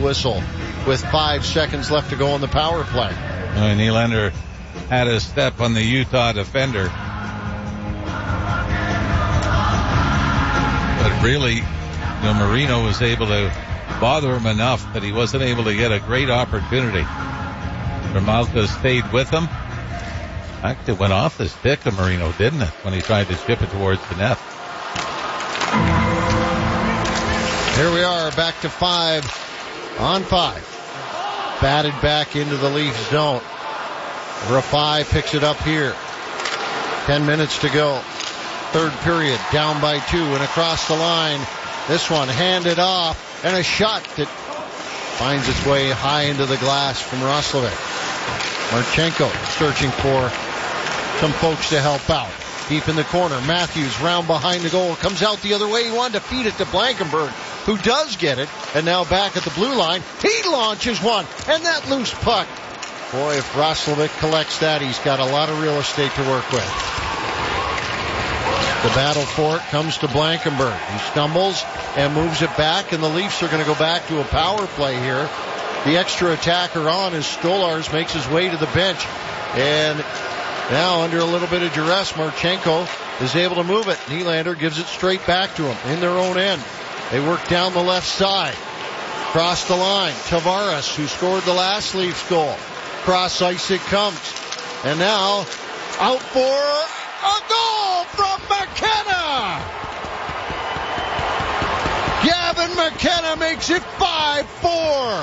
whistle with 5 seconds left to go on the power play. Nylander had a step on the Utah defender. But really, Marino was able to bother him enough that he wasn't able to get a great opportunity. Vejmelka stayed with him. In fact, it went off the stick of Marino, didn't it, when he tried to chip it towards the net. Here we are, back to 5-on-5. Batted back into the Leafs zone. Rafai picks it up here. 10 minutes to go. Third period, down by 2 and across the line. This one handed off, and a shot that finds its way high into the glass from Roslovic. Marchenko searching for some folks to help out. Deep in the corner, Matthews round behind the goal, comes out the other way. He wanted to feed it to Blankenberg, who does get it, and now back at the blue line. He launches one, and that loose puck. Boy, if Roslovic collects that, he's got a lot of real estate to work with. The battle for it comes to Blankenberg. He stumbles and moves it back, and the Leafs are going to go back to a power play here. The extra attacker on as Stolarz makes his way to the bench. And now under a little bit of duress, Marchenko is able to move it. Nylander gives it straight back to him in their own end. They work down the left side. Cross the line. Tavares, who scored the last Leafs goal. Cross ice it comes. And now out for a goal from McKenna. Gavin McKenna makes it 5-4.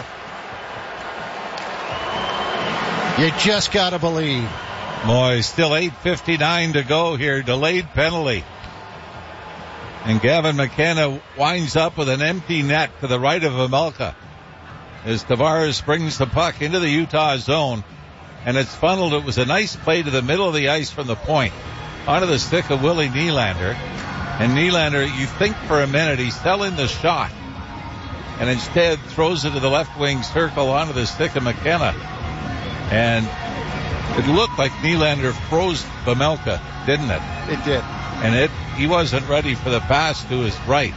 You just got to believe. Boy, still 8:59 to go here. Delayed penalty. And Gavin McKenna winds up with an empty net to the right of Vejmelka as Tavares brings the puck into the Utah zone. And it's funneled. It was a nice play to the middle of the ice from the point onto the stick of Willie Nylander. And Nylander, you think for a minute he's selling the shot, and instead throws it to the left wing circle onto the stick of McKenna. And it looked like Nylander froze Vejmelka, didn't it? It did. And he wasn't ready for the pass to his right.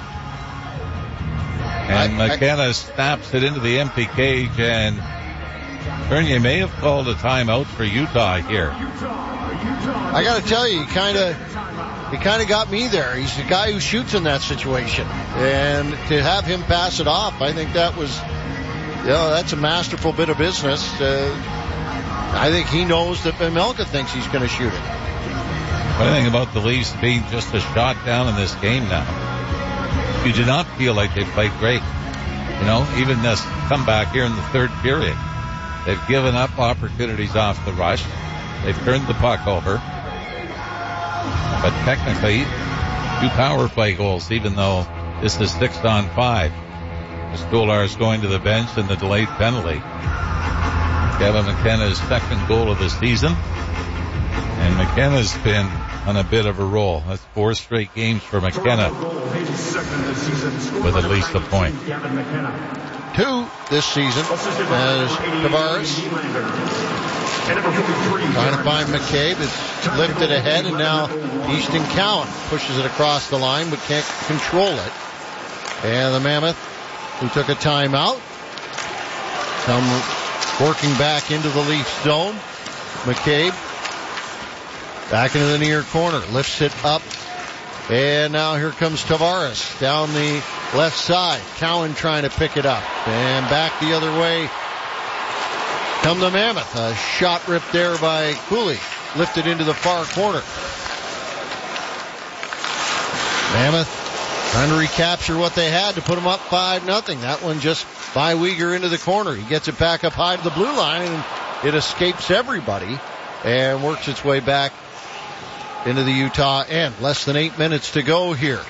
And McKenna snaps it into the empty cage, and Bernier may have called a timeout for Utah here. I got to tell you, he kind of got me there. He's the guy who shoots in that situation. And to have him pass it off, I think that was, that's a masterful bit of business. I think he knows that Vejmelka thinks he's going to shoot it. What do you think about the Leafs being just a shot down in this game now? You do not feel like they played great. Even this comeback here in the third period. They've given up opportunities off the rush. They've turned the puck over. But technically, 2 power play goals, even though this is 6-on-5. Stolarz going to the bench and the delayed penalty. Gavin McKenna's second goal of the season. And McKenna's been on a bit of a roll. That's 4 straight games for McKenna with at least a point. 2 this season as Tavares trying to find McCabe. It's lifted ahead, and now Easton Cowan pushes it across the line but can't control it. And the Mammoth, who took a timeout, come working back into the Leafs zone. McCabe back into the near corner, lifts it up, and now here comes Tavares down the left side. Cowan trying to pick it up, and back the other way come the Mammoth. A shot ripped there by Cooley, lifted into the far corner. Mammoth trying to recapture what they had to put them up 5-0. That one just by Weegar into the corner. He gets it back up high to the blue line, and it escapes everybody and works its way back into the Utah end. Less than 8 minutes to go here.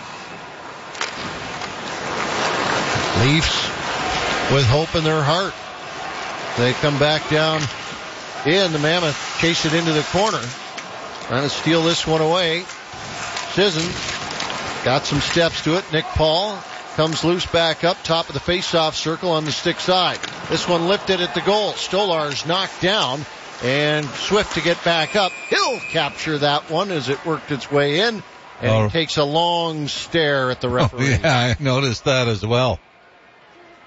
Leafs with hope in their heart. They come back down in. The Mammoth chase it into the corner, trying to steal this one away. Sisson got some steps to it. Nick Paul comes loose back up top of the face-off circle on the stick side. This one lifted at the goal. Stolarz knocked down, and Swift to get back up. He'll capture that one as it worked its way in, and he takes a long stare at the referee. Yeah, I noticed that as well.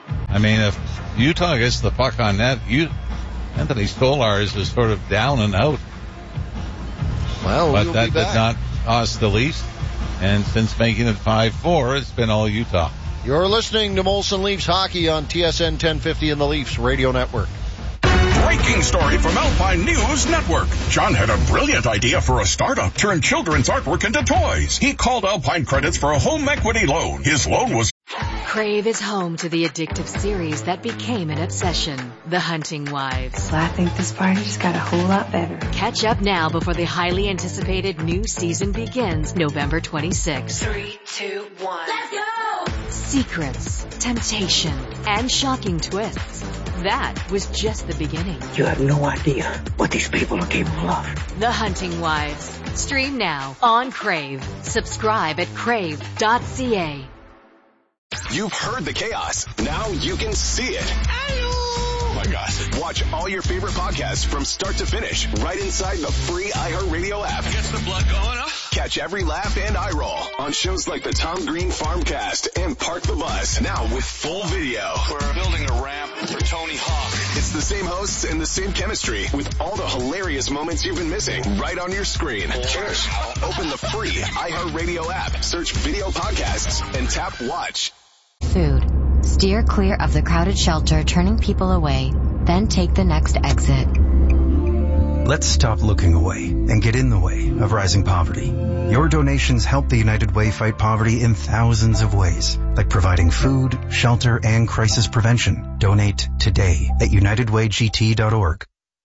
I mean, if Utah gets the puck on net, Anthony Stolarz is sort of down and out. Well, but that did not cost the Leafs. And since making it 5-4, it's been all Utah. You're listening to Molson Leafs Hockey on TSN 1050 and the Leafs Radio Network. Breaking story from Alpine News Network. John had a brilliant idea for a startup. Turn children's artwork into toys. He called Alpine Credits for a home equity loan. His loan was... Crave is home to the addictive series that became an obsession, The Hunting Wives. Well, I think this party just got a whole lot better. Catch up now before the highly anticipated new season begins November 26th. 3, 2, 1. Let's go! Secrets, temptation, and shocking twists. That was just the beginning. You have no idea what these people are capable of. The Hunting Wives. Stream now on Crave. Subscribe at crave.ca. You've heard the chaos. Now you can see it. Oh my gosh. Watch all your favorite podcasts from start to finish right inside the free iHeartRadio app. Gets the blood going, huh? Catch every laugh and eye roll on shows like the Tom Green Farmcast and Park the Bus. Now with full video. We're building a ramp for Tony Hawk. It's the same hosts and the same chemistry with all the hilarious moments you've been missing right on your screen. Cheers. Open the free iHeartRadio app, search video podcasts, and tap watch. Food. Steer clear of the crowded shelter, turning people away. Then take the next exit. Let's stop looking away and get in the way of rising poverty. Your donations help the United Way fight poverty in thousands of ways, like providing food, shelter, and crisis prevention. Donate today at unitedwaygt.org.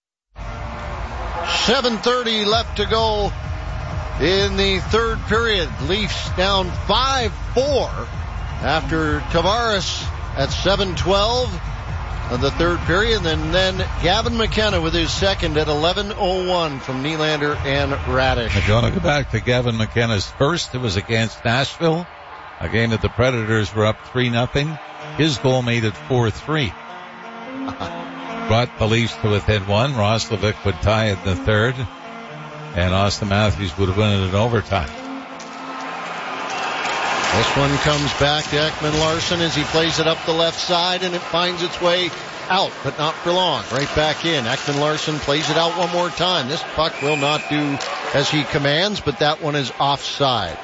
7:30 left to go in the third period. Leafs down 5-4 after Tavares at 7:12 of the third period. And then Gavin McKenna with his second at 11:01 from Nylander and Radish. If you want to go back to Gavin McKenna's first, it was against Nashville, a game that the Predators were up 3-0. His goal made it 4-3. Brought the Leafs to within one. Roslovic would tie it in the third, and Austin Matthews would win it in overtime. This one comes back to Ekman Larsson as he plays it up the left side, and it finds its way out, but not for long. Right back in. Ekman Larsson plays it out one more time. This puck will not do as he commands, but that one is offside.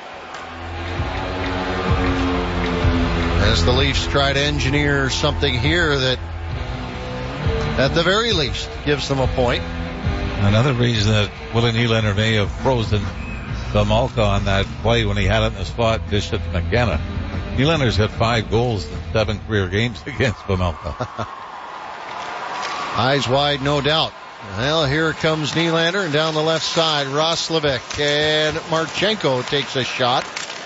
As the Leafs try to engineer something here that, at the very least, gives them a point. Another reason that Willie Nylander may have frozen Vejmelka on that play when he had it in the slot, dished it to McKenna. Nylander's had 5 goals in 7 career games against Vejmelka. Eyes wide, no doubt. Well, here comes Nylander, and down the left side, Roslovic, and Marchenko takes a shot.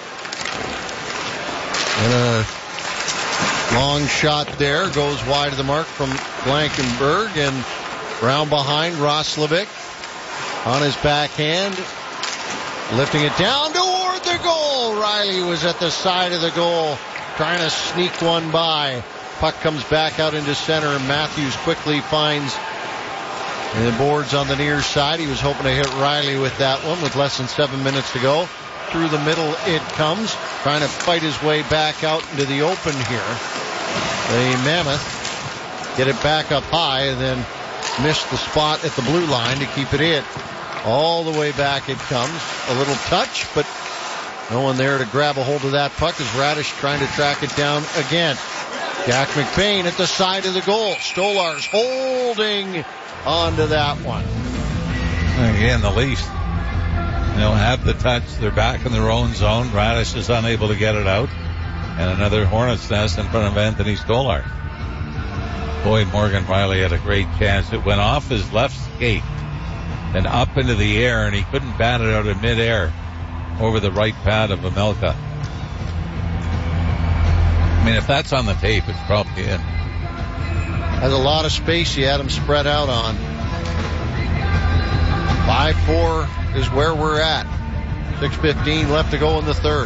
And a long shot there, goes wide of the mark from Blankenberg, and round behind Roslovic on his backhand. Lifting it down toward the goal. Riley was at the side of the goal, trying to sneak one by. Puck comes back out into center, and Matthews quickly finds the boards on the near side. He was hoping to hit Riley with that one with less than 7 minutes to go. Through the middle it comes, trying to fight his way back out into the open here. The Mammoth get it back up high and then miss the spot at the blue line to keep it in. All the way back it comes. A little touch, but no one there to grab a hold of that puck as Radish trying to track it down again. Jack McBain at the side of the goal. Stolarz holding onto that one. Again, the Leafs, have the touch. They're back in their own zone. Radish is unable to get it out. And another Hornets nest in front of Anthony Stolarz. Boy, Morgan Riley had a great chance. It went off his left skate and up into the air, and he couldn't bat it out of midair over the right pad of Vejmelka. I mean, if that's on the tape, it's probably in. Has a lot of space he had him spread out on. 5-4 is where we're at. 6:15 left to go in the third.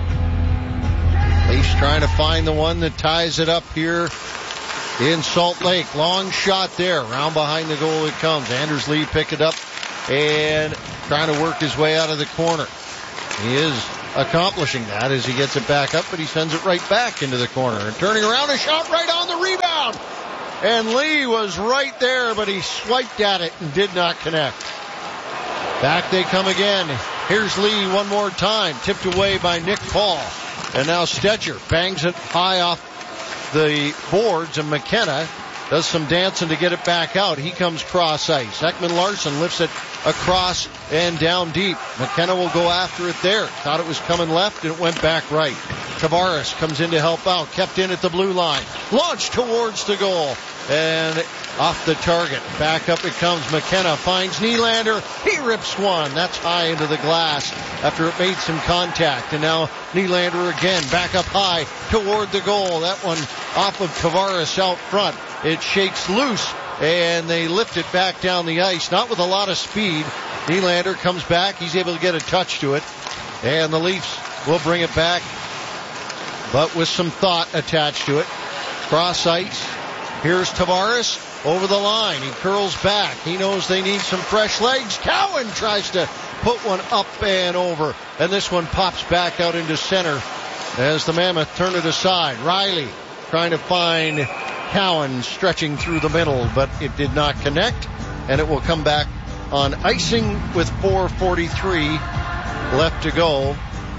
Leafs trying to find the one that ties it up here in Salt Lake. Long shot there. Round behind the goal it comes. Anders Lee pick it up and trying to work his way out of the corner. He is accomplishing that as he gets it back up, but he sends it right back into the corner. And turning around, a shot right on the rebound. And Lee was right there, but he swiped at it and did not connect. Back they come again. Here's Lee one more time, tipped away by Nick Paul. And now Stetcher bangs it high off the boards, and McKenna does some dancing to get it back out. He comes cross ice. Ekman Larsson lifts it across and down deep. McKenna will go after it there. Thought it was coming left, and it went back right. Tavares comes in to help out. Kept in at the blue line. Launched towards the goal. And off the target. Back up it comes. McKenna finds Nylander. He rips one. That's high into the glass after it made some contact. And now Nylander again back up high toward the goal. That one off of Tavares out front. It shakes loose and they lift it back down the ice. Not with a lot of speed. Nylander comes back. He's able to get a touch to it. And the Leafs will bring it back, but with some thought attached to it. Cross ice. Here's Tavares over the line. He curls back. He knows they need some fresh legs. Cowan tries to put one up and over. And this one pops back out into center as the Mammoth turn it aside. Riley trying to find Cowan stretching through the middle, but it did not connect. And it will come back on icing with 4:43 left to go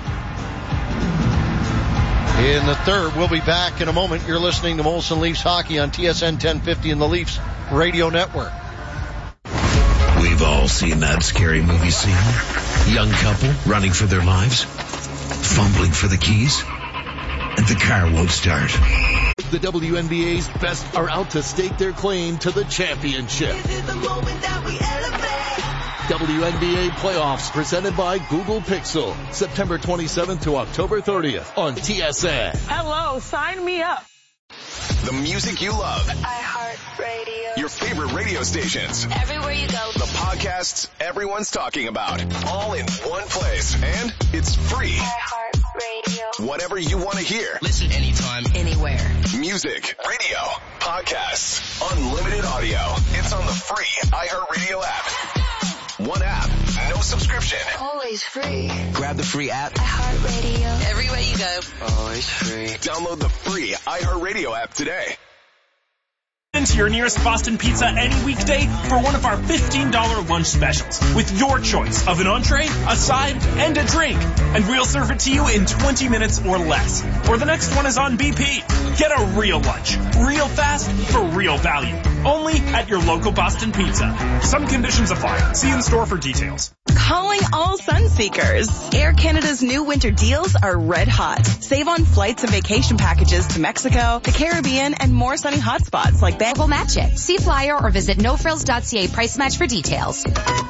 in the third. We'll be back in a moment. You're listening to Molson Leafs Hockey on TSN 1050 and the Leafs Radio Network. We've all seen that scary movie scene. Young couple running for their lives, fumbling for the keys, and the car won't start. The WNBA's best are out to stake their claim to the championship. This is the moment that we elevate. WNBA playoffs presented by Google Pixel. September 27th to October 30th on TSN. Hello, sign me up. The music you love. iHeartRadio. Your favorite radio stations. Everywhere you go. The podcasts everyone's talking about. All in one place. And it's free. iHeartRadio. Whatever you want to hear. Listen anytime, anywhere. Music, radio, podcasts, unlimited audio. It's on the free iHeartRadio app. One app, no subscription. Always free. Grab the free app. iHeartRadio. Everywhere you go. Always free. Download the free iHeartRadio app today. Into your nearest Boston Pizza any weekday for one of our $15 lunch specials with your choice of an entree, a side, and a drink. And we'll serve it to you in 20 minutes or less. Or the next one is on BP. Get a real lunch, real fast, for real value. Only at your local Boston Pizza. Some conditions apply. See in store for details. Calling all sun seekers. Air Canada's new winter deals are red hot. Save on flights and vacation packages to Mexico, the Caribbean, and more sunny hotspots like that. We'll match it. See flyer or visit nofrills.ca price match for details.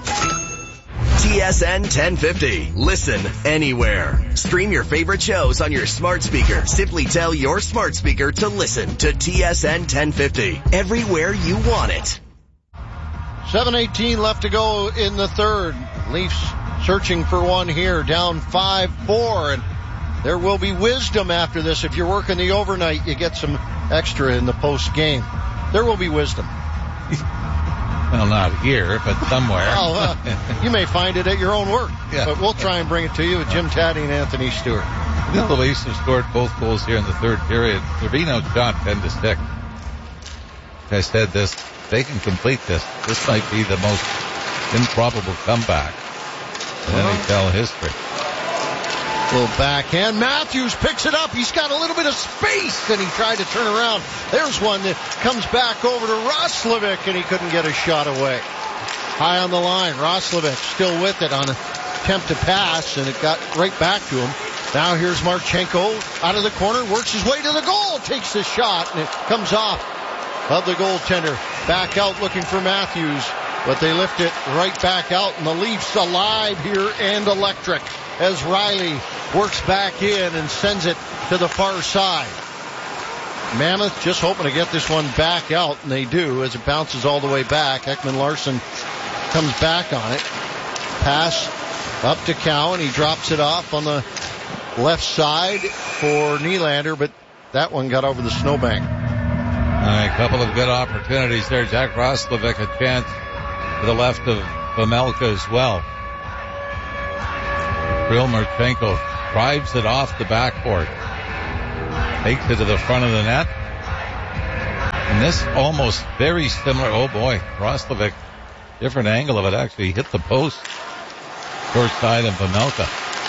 TSN 1050. Listen anywhere. Stream your favorite shows on your smart speaker. Simply tell your smart speaker to listen to TSN 1050. Everywhere you want it. 7:18 left to go in the third. Leafs searching for one here, down 5-4, and there will be wisdom after this. If you're working the overnight, you get some extra in the post game. There will be wisdom. Well, not here, but somewhere. Well, you may find it at your own work, yeah. But we'll try and bring it to you with Jim Taddy and Anthony Stewart. The Leafs have scored both goals here in the third period. Trevino shot 10-6. Like I said, they can complete this. This might be the most improbable comeback in NHL history. Little backhand. Matthews picks it up. He's got a little bit of space, and he tried to turn around. There's one that comes back over to Roslovic, and he couldn't get a shot away. High on the line. Roslovic still with it on an attempt to pass, and it got right back to him. Now here's Marchenko out of the corner, works his way to the goal, takes the shot, and it comes off of the goaltender. Back out looking for Matthews, but they lift it right back out, and the Leafs alive here and electric as Riley works back in and sends it to the far side. Mammoth just hoping to get this one back out, and they do as it bounces all the way back. Ekman Larsson comes back on it. Pass up to Cowan. He drops it off on the left side for Nylander, but that one got over the snowbank. A couple of good opportunities there. Jack Roslovic a chance to the left of Pamelka as well. Kirill Marchenko drives it off the backboard, takes it to the front of the net. And this almost very similar. Oh boy, Roslovic, different angle of it, actually hit the post. Short side of Vejmelka.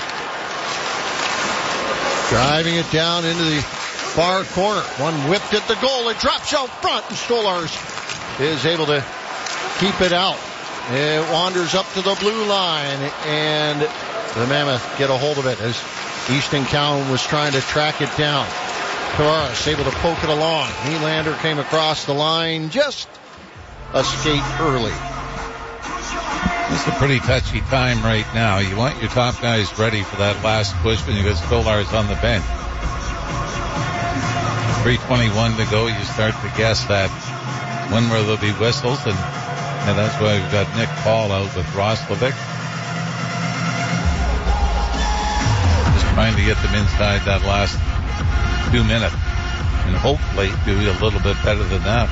Driving it down into the far corner. One whipped at the goal. It drops out front, and Stolarz is able to keep it out. It wanders up to the blue line, and the Mammoth get a hold of it as Easton Cowan was trying to track it down. Tavares able to poke it along. Nylander came across the line, just a skate early. It's a pretty touchy time right now. You want your top guys ready for that last push when you got Stolarz on the bench. 3:21 to go. You start to guess that when will there be whistles, and that's why we've got Nick Paul out with Roslovic. Just trying to get them inside that last 2 minutes, and hopefully do a little bit better than that.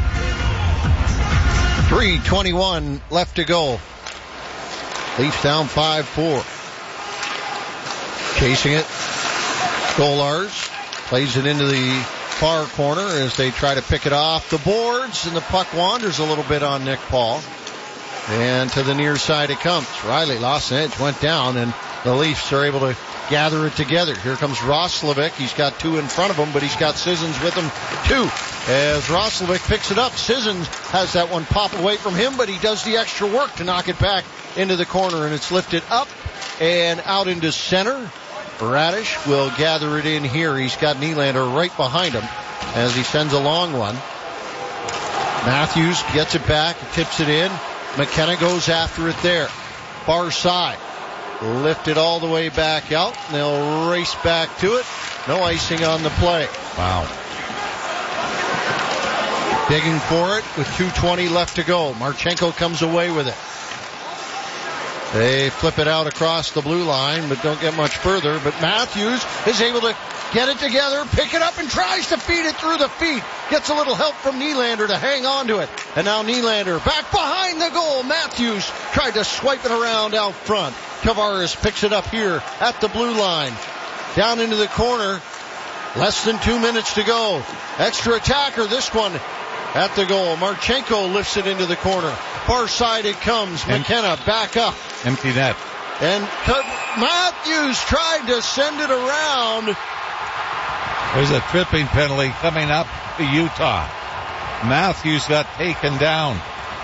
3:21 left to go. Leafs down 5-4. Chasing it. Stolarz plays it into the far corner as they try to pick it off the boards, and the puck wanders a little bit on Nick Paul. And to the near side it comes. Riley lost an edge, went down, and the Leafs are able to gather it together. Here comes Roslovic. He's got two in front of him, but he's got Sissons with him too. As Roslovic picks it up, Sissons has that one pop away from him, but he does the extra work to knock it back into the corner, and it's lifted up and out into center. Radish will gather it in here. He's got Nylander right behind him as he sends a long one. Matthews gets it back, tips it in. McKenna goes after it there. Far side. Lifted all the way back out. They'll race back to it. No icing on the play. Wow. Digging for it with 2:20 left to go. Marchenko comes away with it. They flip it out across the blue line, but don't get much further. But Matthews is able to get it together, pick it up, and tries to feed it through the feet. Gets a little help from Nylander to hang on to it. And now Nylander back behind the goal. Matthews tried to swipe it around out front. Tavares picks it up here at the blue line. Down into the corner. Less than 2 minutes to go. Extra attacker, this one at the goal. Marchenko lifts it into the corner. Far side it comes. McKenna back up. Empty net. And Matthews tried to send it around. There's a tripping penalty coming up to Utah. Matthews got taken down.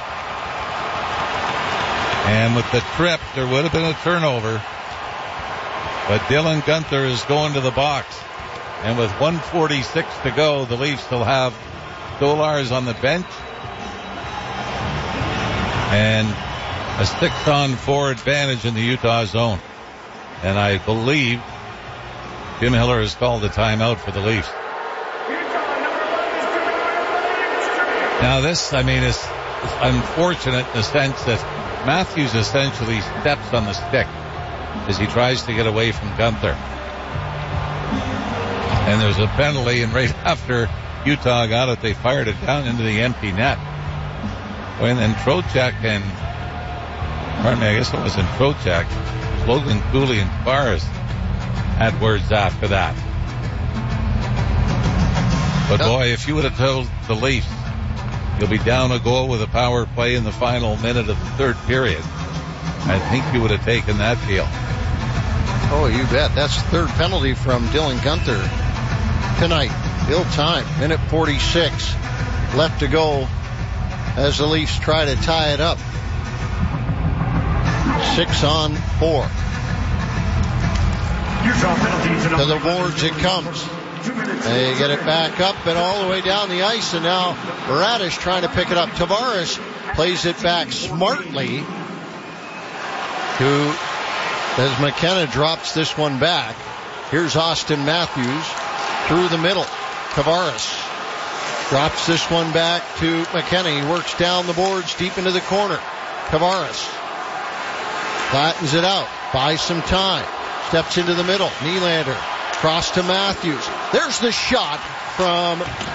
And with the trip, there would have been a turnover. But Dylan Guenther is going to the box. And with 1:46 to go, the Leafs still have Stolarz on the bench. And a 6-on-4 advantage in the Utah zone. And I believe Jim Hiller has called a timeout for the Leafs. Now this, is unfortunate in the sense that Matthews essentially steps on the stick as he tries to get away from Guenther. And there's a penalty, and right after Utah got it, they fired it down into the empty net. And then Trocheck and, I guess it wasn't Trocheck, Logan Cooley and Tavares had words after that. But boy, if you would have told the Leafs you'll be down a goal with a power play in the final minute of the third period, I think you would have taken that deal. Oh, you bet. That's the third penalty from Dylan Guenther tonight. Ill time. Minute 46 left to go as the Leafs try to tie it up. 6-on-4. To the boards it comes. They get it back up and all the way down the ice, and now Radish trying to pick it up. Tavares plays it back smartly as McKenna drops this one back. Here's Austin Matthews through the middle. Tavares drops this one back to McKenna. He works down the boards deep into the corner. Tavares flattens it out, buys some time, steps into the middle. Nylander cross to Matthews. There's the shot from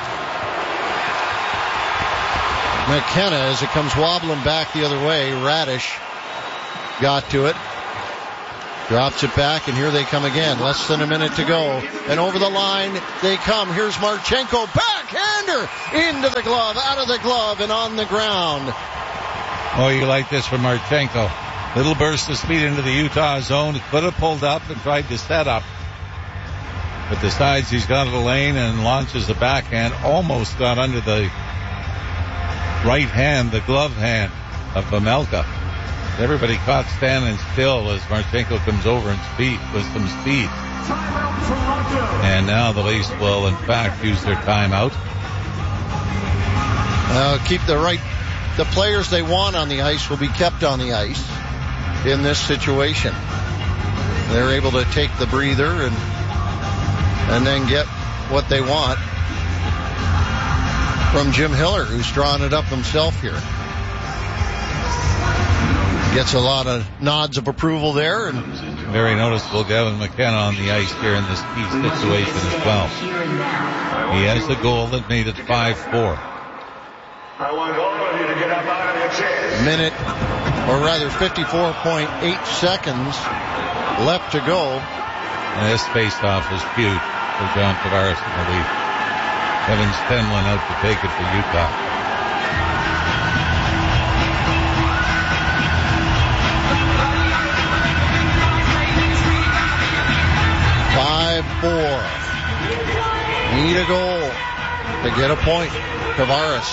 McKenna as it comes wobbling back the other way. Radish got to it. Drops it back, and here they come again. Less than a minute to go. And over the line they come. Here's Marchenko. Backhander into the glove, out of the glove, and on the ground. Oh, you like this from Marchenko. Little burst of speed into the Utah zone. He could have pulled up and tried to set up, but decides he's got the lane and launches the backhand. Almost got under the right hand, the glove hand of Vejmelka. Everybody caught standing still as Marchenko comes over in speed with some speed. And now the Leafs will, in fact, use their timeout. Keep the players they want on the ice will be kept on the ice in this situation. They're able to take the breather and then get what they want from Jim Hiller, who's drawn it up himself here. Gets a lot of nods of approval there. And very noticeable Gavin McKenna on the ice here in this key situation as well. He has the goal that made it 5-4. I want all of you to get up out of your chairs. Minute, or rather 54.8 seconds left to go. And this face-off is huge for John Tavares in the lead. Kevin Stenlund out to take it for Utah. Need a goal to get a point. Tavares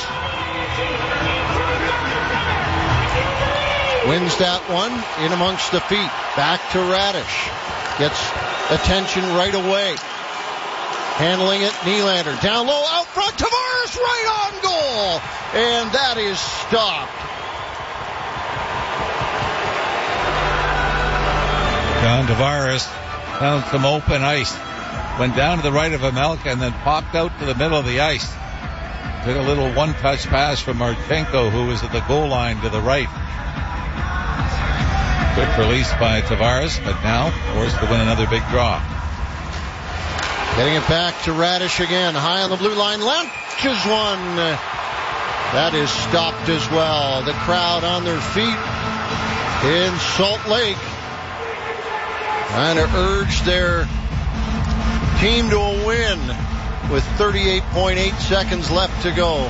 wins that one in amongst the feet. Back to Radish. Gets attention right away. Handling it, Nylander. Down low, out front, Tavares right on goal. And that is stopped. John Tavares found some open ice. Went down to the right of Vejmelka and then popped out to the middle of the ice. Took a little one-touch pass from Marchenko, who was at the goal line to the right. Quick release by Tavares, but now forced to win another big draw. Getting it back to Radish again. High on the blue line. Launches one. That is stopped as well. The crowd on their feet in Salt Lake, trying to urge their team to a win with 38.8 seconds left to go.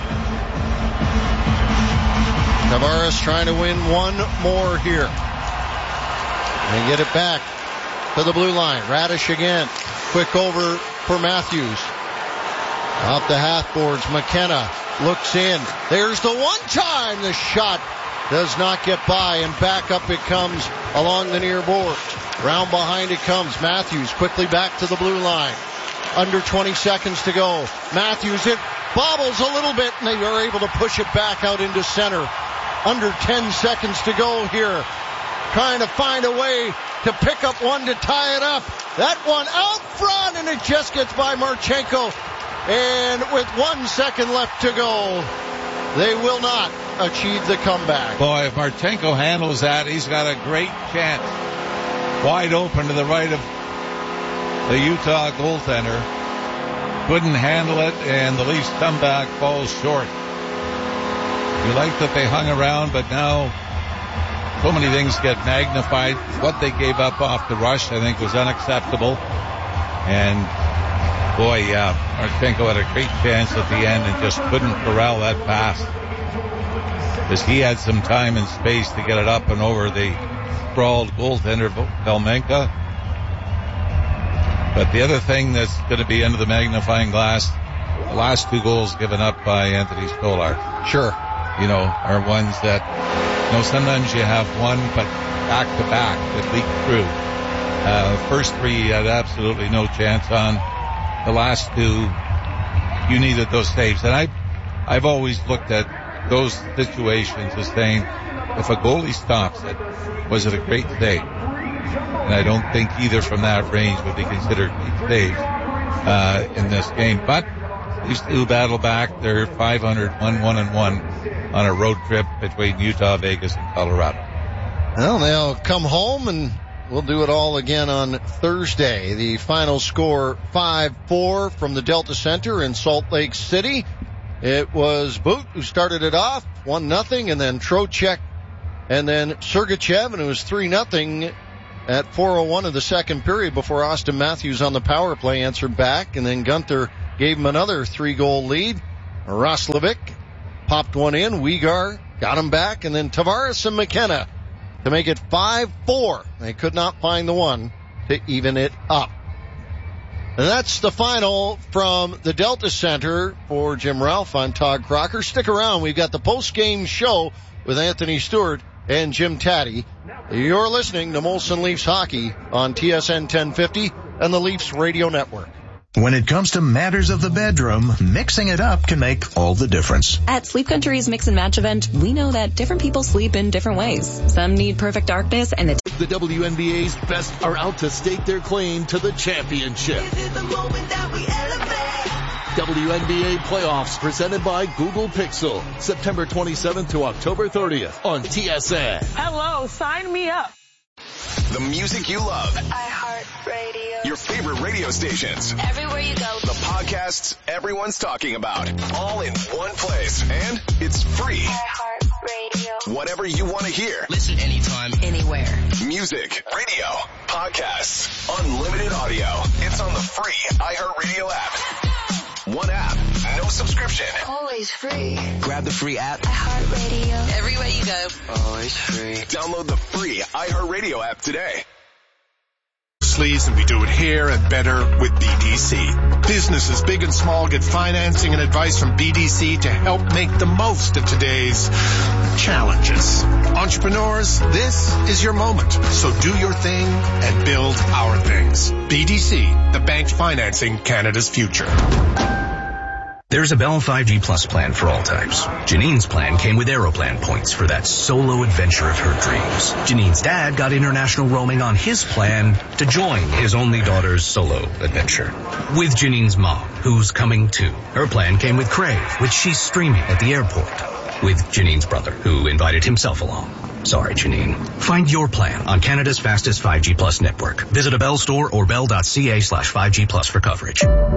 Tavares trying to win one more here. And get it back to the blue line. Radish again. Quick over for Matthews. Off the half boards. McKenna looks in. There's the one time. The shot does not get by, and back up it comes along the near boards. Round behind it comes. Matthews quickly back to the blue line. Under 20 seconds to go. Matthews, it bobbles a little bit, and they are able to push it back out into center. Under 10 seconds to go here. Trying to find a way to pick up one to tie it up. That one out front, and it just gets by Marchenko. And with 1 second left to go, they will not achieve the comeback. Boy, if Marchenko handles that, he's got a great chance. Wide open to the right of the Utah goaltender. Couldn't handle it, and the Leafs comeback falls short. You like that they hung around, but now so many things get magnified. What they gave up off the rush, I think, was unacceptable. And boy, yeah, Marchenko had a great chance at the end and just couldn't corral that pass, because he had some time and space to get it up and over the sprawled goaltender Vejmelka. But the other thing that's going to be under the magnifying glass, the last two goals given up by Anthony Stolarz. Sure. You know, are ones that, you know, sometimes you have one, but back to back that leak through. First three you had absolutely no chance on. The last two, you needed those saves. And I've always looked at those situations as saying, if a goalie stops it, was it a great save? And I don't think either from that range would be considered great saves in this game. But these two battle back. They're 500, 1-1-1 on a road trip between Utah, Vegas, and Colorado. Well, they'll come home, and we'll do it all again on Thursday. The final score, 5-4 from the Delta Center in Salt Lake City. It was Boot who started it off, 1-0, and then Trocheck, and then Sergachev, and it was 3-0 at 4:01 of the second period before Austin Matthews on the power play answered back, and then Gunther gave him another 3-goal lead. Roslovic popped one in. Weegar got him back, and then Tavares and McKenna to make it 5-4. They could not find the one to even it up. And that's the final from the Delta Center. For Jim Ralph, I'm Todd Crocker. Stick around. We've got the post-game show with Anthony Stewart and Jim Taddy. You're listening to Molson Leafs Hockey on TSN 1050 and the Leafs Radio Network. When it comes to matters of the bedroom, mixing it up can make all the difference. At Sleep Country's Mix and Match event, we know that different people sleep in different ways. Some need perfect darkness, and the WNBA's best are out to stake their claim to the championship. This is the moment that we elevate. WNBA playoffs presented by Google Pixel, September 27th to October 30th on TSN. Hello, sign me up. The music you love. iHeartRadio. Your favorite radio stations. Everywhere you go. The podcasts everyone's talking about. All in one place. And it's free. iHeartRadio. Whatever you want to hear. Listen anytime, anywhere. Music, radio, podcasts, unlimited audio. It's on the free iHeartRadio app. One app, no subscription. Always free. Grab the free app. iHeartRadio. Everywhere you go. Always free. Download the free iHeartRadio app today. And we do it here and better with BDC. Businesses big and small get financing and advice from BDC to help make the most of today's challenges. Entrepreneurs, this is your moment. So do your thing and build our things. BDC, the bank financing Canada's future. There's a Bell 5G Plus plan for all types. Janine's plan came with Aeroplan points for that solo adventure of her dreams. Janine's dad got international roaming on his plan to join his only daughter's solo adventure. With Janine's mom, who's coming too. Her plan came with Crave, which she's streaming at the airport. With Janine's brother, who invited himself along. Sorry, Janine. Find your plan on Canada's fastest 5G Plus network. Visit a Bell store or bell.ca/5G Plus for coverage.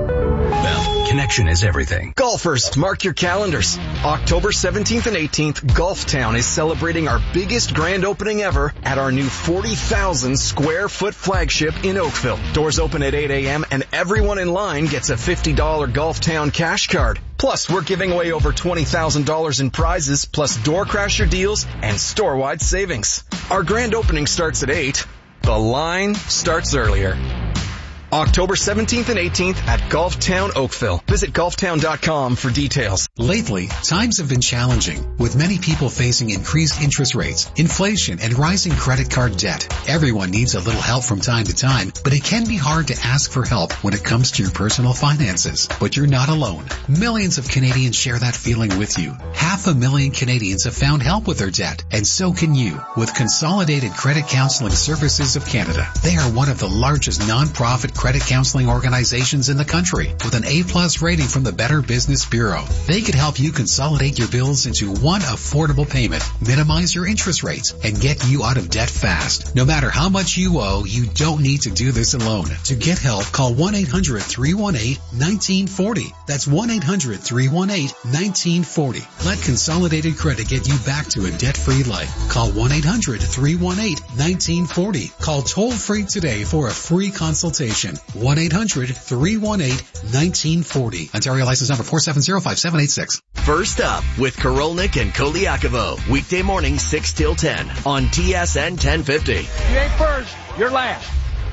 Bell, connection is everything. Golfers, mark your calendars. October 17th and 18th, Golftown is celebrating our biggest grand opening ever at our new 40,000 square foot flagship in Oakville. Doors open at 8 a.m. and everyone in line gets a $50 Golftown cash card. Plus, we're giving away over $20,000 in prizes, plus door crasher deals and store-wide savings. Our grand opening starts at 8. The line starts earlier. October 17th and 18th at Golftown Oakville. Visit golftown.com for details. Lately, times have been challenging, with many people facing increased interest rates, inflation, and rising credit card debt. Everyone needs a little help from time to time, but it can be hard to ask for help when it comes to your personal finances. But you're not alone. Millions of Canadians share that feeling with you. 500,000 Canadians have found help with their debt, and so can you with Consolidated Credit Counseling Services of Canada. They are one of the largest non-profit credit counseling organizations in the country with an A+ rating from the Better Business Bureau. They could help you consolidate your bills into one affordable payment, minimize your interest rates, and get you out of debt fast. No matter how much you owe, you don't need to do this alone. To get help, call 1-800-318-1940. That's 1-800-318-1940. Let Consolidated Credit get you back to a debt-free life. Call 1-800-318-1940. Call toll-free today for a free consultation. 1-800-318-1940. Ontario license number 4705786. First up with Korolnik and Koliakovo. Weekday morning 6 till 10 on TSN 1050. You ain't first, you're last.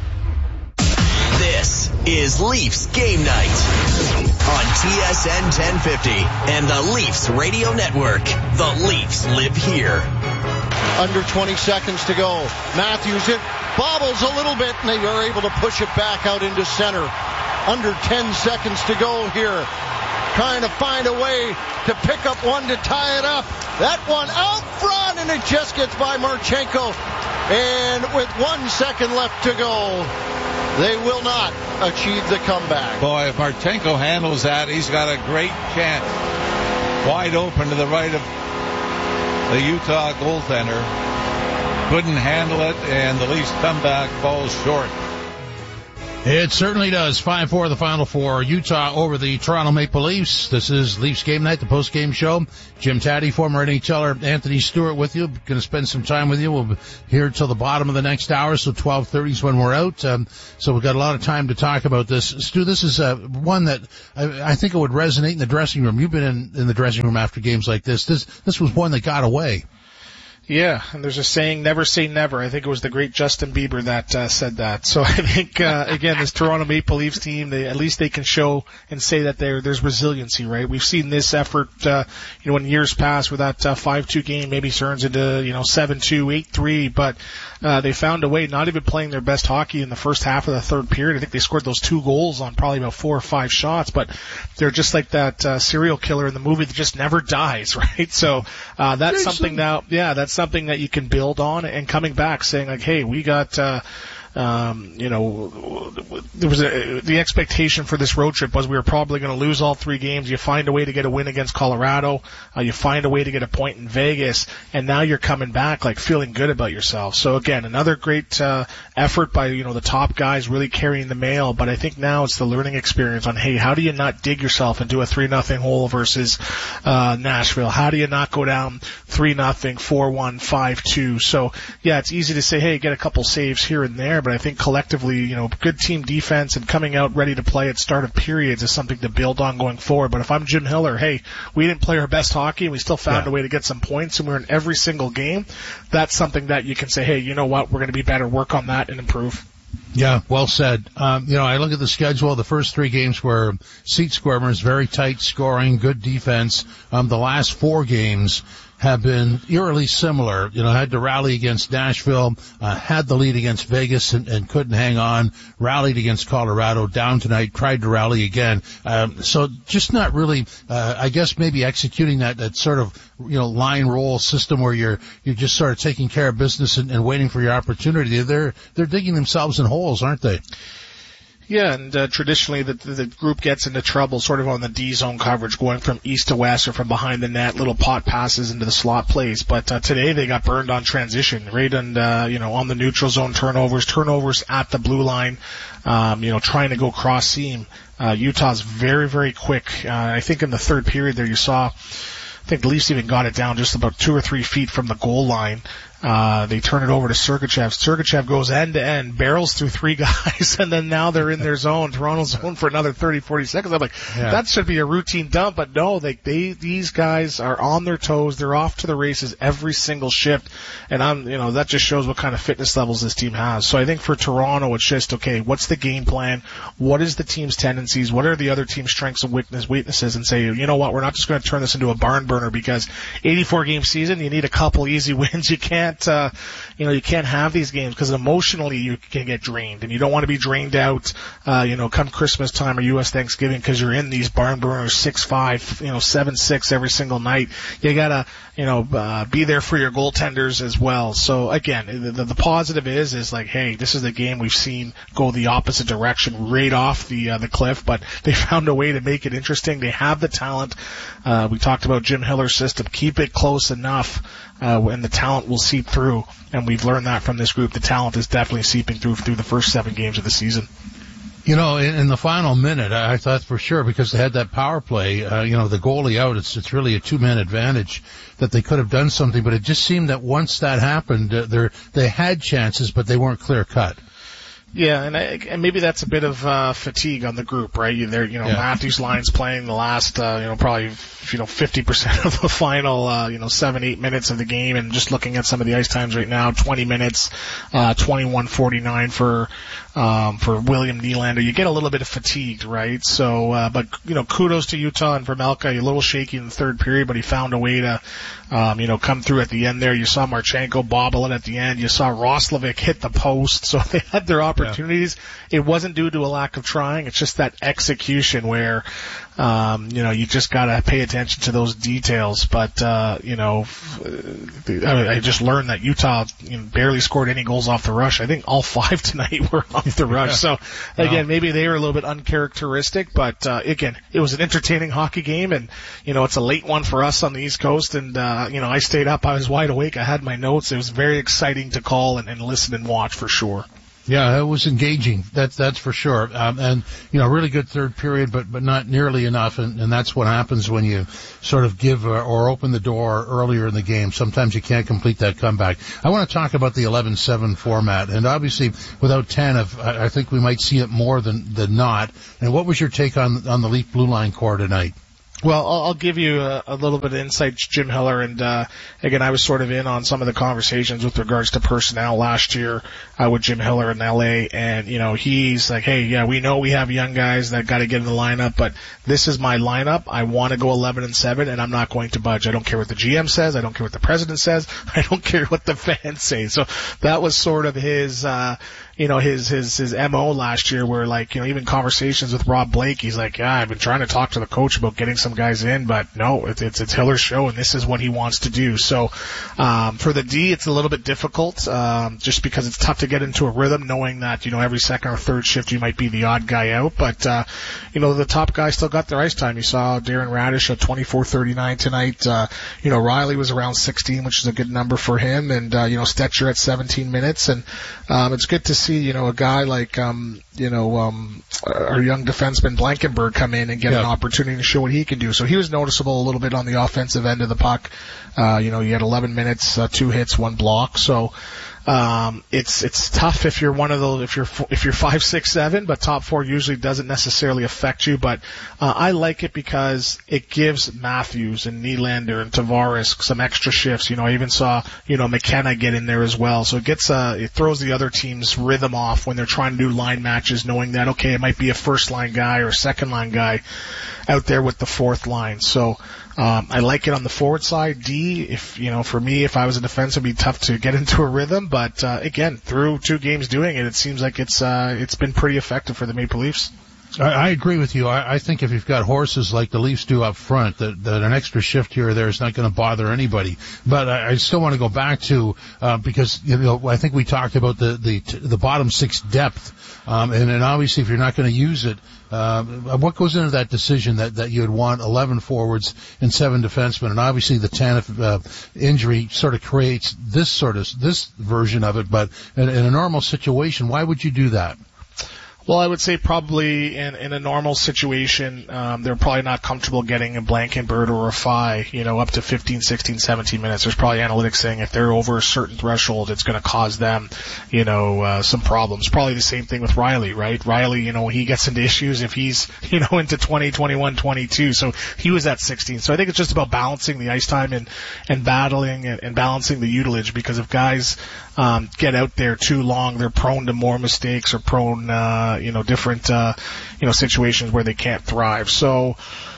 This is Leafs Game Night on TSN 1050 and the Leafs Radio Network. The Leafs live here. Under 20 seconds to go. Matthews, it bobbles a little bit, and they are able to push it back out into center. Under 10 seconds to go here. Trying to find a way to pick up one to tie it up. That one out front, and it just gets by Marchenko. And with 1 second left to go, they will not achieve the comeback. Boy, if Marchenko handles that, he's got a great chance. Wide open to the right of the Utah goaltender. Couldn't handle it, and the Leafs comeback falls short. It certainly does. 5-4 the final for Utah over the Toronto Maple Leafs. This is Leafs Game Night, the post-game show. Jim Taddy, former NHLer Anthony Stewart with you. Going to spend some time with you. We'll be here till the bottom of the next hour, so 12:30 is when we're out. So we've got a lot of time to talk about this. Stu, this is one that I think it would resonate in the dressing room. You've been in the dressing room after games like this. This was one that got away. Yeah, and there's a saying, never say never. I think it was the great Justin Bieber that said that. So I think, again, this Toronto Maple Leafs team, at least they can show and say that there's resiliency, right? We've seen this effort, in years past where that 5-2 game maybe turns into, 7-2, 8-3, but they found a way, not even playing their best hockey in the first half of the third period. I think they scored those 2 goals on probably about 4 or 5 shots, but they're just like that serial killer in the movie that just never dies, right? So that's something now, that's something that you can build on, and coming back saying like, hey, we got, there was the expectation for this road trip was we were probably going to lose all 3 games. You find a way to get a win against Colorado. You find a way to get a point in Vegas, and now you're coming back like feeling good about yourself. So again, another great effort by the top guys really carrying the mail. But I think now it's the learning experience on, hey, how do you not dig yourself into a 3-0 hole versus Nashville? How do you not go down 3-0, 4-1, 5-2? So yeah, it's easy to say, hey, get a couple saves here and there. But I think collectively, good team defense and coming out ready to play at start of periods is something to build on going forward. But if I'm Jim Hiller, hey, we didn't play our best hockey and we still found a way to get some points and we're in every single game, that's something that you can say, hey, you know what, we're going to be better, work on that and improve. Yeah, well said. I look at the schedule. The first 3 games were seat squirmers, very tight scoring, good defense. The last 4 games have been eerily similar. Had to rally against Nashville, had the lead against Vegas and couldn't hang on, rallied against Colorado, down tonight, tried to rally again. So just not really, I guess maybe executing that sort of, line roll system where you're just sort of taking care of business and waiting for your opportunity. They're digging themselves in holes, aren't they? Yeah, and traditionally the group gets into trouble sort of on the D-zone coverage, going from east to west or from behind the net, little pot passes into the slot plays. But today they got burned on transition, right? And, on the neutral zone turnovers at the blue line, trying to go cross seam. Utah's very, very quick. I think in the third period there you saw, I think the Leafs even got it down just about 2 or 3 feet from the goal line. They turn it over to Sergachev. Sergachev goes end to end, barrels through 3 guys, and then now they're in their zone, Toronto's zone, for another 30, 40 seconds. I'm like, that should be a routine dump, but no, these guys are on their toes. They're off to the races every single shift, and that just shows what kind of fitness levels this team has. So I think for Toronto, it's just, okay, what's the game plan? What is the team's tendencies? What are the other team's strengths and weaknesses? And say, you know what, we're not just going to turn this into a barn burner because 84 game season, you need a couple easy wins. You can't have these games because emotionally you can get drained, and you don't want to be drained out, come Christmas time or U.S. Thanksgiving because you're in these barn burners 6-5, 7-6 every single night. You gotta, be there for your goaltenders as well. So again, the positive is like, hey, this is the game we've seen go the opposite direction, right off the cliff, but they found a way to make it interesting. They have the talent. We talked about Jim Hiller's system. Keep it close enough, and the talent will seep through. And we've learned that from this group. The talent is definitely seeping through the first 7 games of the season. In the final minute, I thought for sure, because they had that power play, the goalie out, it's really a 2-man advantage, that they could have done something. But it just seemed that once that happened, they had chances, but they weren't clear cut. Yeah, and maybe that's a bit of fatigue on the group, right? Matthews line's playing the last, probably 50% of the final, 7-8 minutes of the game, and just looking at some of the ice times right now, 20 minutes, 21:49 for William Nylander. You get a little bit of fatigued, right? So, but kudos to Utah and Vermelka. A little shaky in the third period, but he found a way to, come through at the end there. You saw Marchenko bobble it at the end. You saw Roslovic hit the post. So they had their opportunities. Yeah. It wasn't due to a lack of trying. It's just that execution where, you just gotta pay attention to those details. But, I just learned that Utah barely scored any goals off the rush. I think all 5 tonight were off the rush. So again, maybe they were a little bit uncharacteristic, but, again, it was an entertaining hockey game, and, it's a late one for us on the East Coast, and, I stayed up. I was wide awake. I had my notes. It was very exciting to call and listen and watch for sure. Yeah, it was engaging. That's for sure. And really good third period, but not nearly enough. And that's what happens when you sort of give or open the door earlier in the game. Sometimes you can't complete that comeback. I want to talk about the 11-7 format. And obviously, without Tanev, I think we might see it more than not. And what was your take on the Leaf blue line core tonight? Well, I'll give you a little bit of insight, Jim Hiller, and again, I was sort of in on some of the conversations with regards to personnel last year with Jim Hiller in LA, and he's like, hey, yeah, we know we have young guys that got to get in the lineup, but this is my lineup. I want to go 11-7, and I'm not going to budge. I don't care what the GM says. I don't care what the president says. I don't care what the fans say. So that was sort of his his MO last year, where even conversations with Rob Blake, he's like, yeah, I've been trying to talk to the coach about getting some guys in, but no, it's Hiller's show, and this is what he wants to do. So for the D, it's a little bit difficult, just because it's tough to get into a rhythm, knowing that every second or third shift you might be the odd guy out. But the top guys still got their ice time. You saw Darren Radish at 24-39 tonight. Riley was around 16, which is a good number for him, and Stetcher at 17 minutes, and it's good to see a guy like our young defenseman Blankenberg come in and get an opportunity to show what he can do. So he was noticeable a little bit on the offensive end of the puck. He had 11 minutes, 2 hits, 1 block. So it's tough if you're one of those, if you're 5, 6, 7, but top 4 usually doesn't necessarily affect you. But I like it because it gives Matthews and Nylander and Tavares some extra shifts. I even saw McKenna get in there as well. So it throws the other team's rhythm off when they're trying to do line matches, knowing that it might be a first line guy or a second line guy out there with the fourth line. So I like it on the forward side. D, for me, if I was a defense, it'd be tough to get into a rhythm. But again, through 2 games doing it, it seems like it's been pretty effective for the Maple Leafs. I agree with you. I think if you've got horses like the Leafs do up front, that an extra shift here or there is not going to bother anybody. But I still want to go back to because I think we talked about the bottom 6 depth, and obviously if you're not going to use it, what goes into that decision that you'd want 11 forwards and 7 defensemen? And obviously the Tanev injury sort of creates this version of it. But in a normal situation, why would you do that? Well, I would say probably in a normal situation, they're probably not comfortable getting a Blankenberg or a Fye, up to 15, 16, 17 minutes. There's probably analytics saying if they're over a certain threshold, it's going to cause them, some problems. Probably the same thing with Riley, right? Riley, he gets into issues if he's, into 20, 21, 22. So he was at 16. So I think it's just about balancing the ice time and battling and balancing the utilage, because if guys, get out there too long, they're prone to more mistakes or prone, different, situations where they can't thrive. So,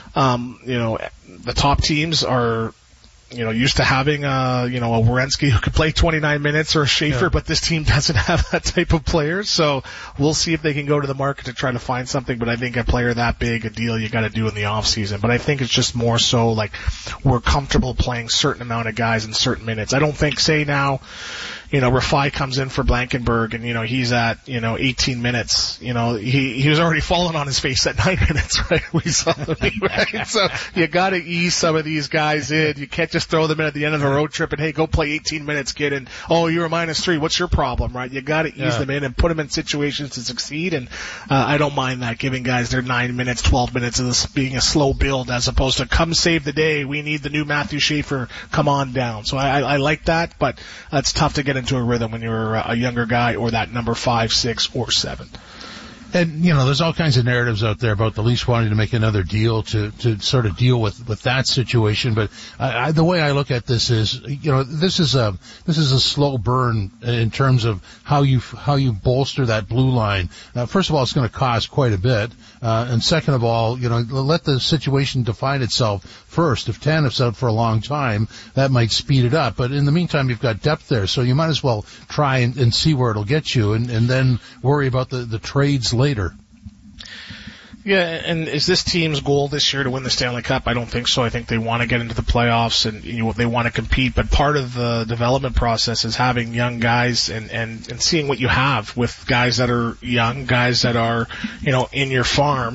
the top teams are, used to having a Werenski who could play 29 minutes or a Schaefer, but this team doesn't have that type of player. So we'll see if they can go to the market to try to find something. But I think a player that big a deal you got to do in the off season. But I think it's just more so like we're comfortable playing certain amount of guys in certain minutes. I don't think, say now, Rafai comes in for Blankenberg and, he's at, 18 minutes. He was already falling on his face at 9 minutes, right? We saw him, right? So you gotta ease some of these guys in. You can't just throw them in at the end of a road trip and, hey, go play 18 minutes, kid, and, oh, you're a -3. What's your problem, right? You gotta ease them in and put them in situations to succeed. And, I don't mind that, giving guys their 9 minutes, 12 minutes of this being a slow build as opposed to come save the day. We need the new Matthew Schaefer. Come on down. So I like that, but it's tough to get into a rhythm when you're a younger guy or that number 5, 6, or 7. And, there's all kinds of narratives out there about the Leafs wanting to make another deal to sort of deal with that situation. But the way I look at this is, this is a slow burn in terms of how you bolster that blue line. First of all, it's going to cost quite a bit. And second of all, let the situation define itself first. If Tanev's out for a long time, that might speed it up. But in the meantime, you've got depth there. So you might as well try and see where it'll get you and then worry about the trades later. Yeah, and is this team's goal this year to win the Stanley Cup? I don't think so. I think they want to get into the playoffs and they want to compete. But part of the development process is having young guys and seeing what you have with guys that are young, guys that are, in your farm.